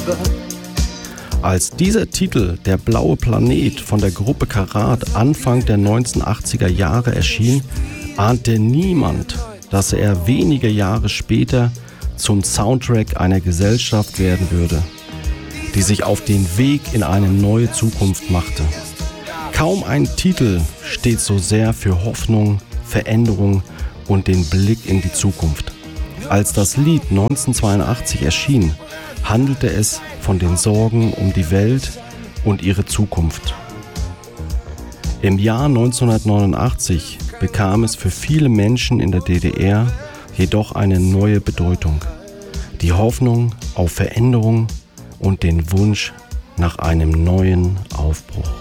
Als dieser Titel Der blaue Planet von der Gruppe Karat Anfang der 1980er Jahre erschien, ahnte niemand, dass er wenige Jahre später zum Soundtrack einer Gesellschaft werden würde, die sich auf den Weg in eine neue Zukunft machte. Kaum ein Titel steht so sehr für Hoffnung, Veränderung und den Blick in die Zukunft. Als das Lied 1982 erschien, handelte es von den Sorgen um die Welt und ihre Zukunft. Im Jahr 1989 bekam es für viele Menschen in der DDR jedoch eine neue Bedeutung. Die Hoffnung auf Veränderung und den Wunsch nach einem neuen Aufbruch.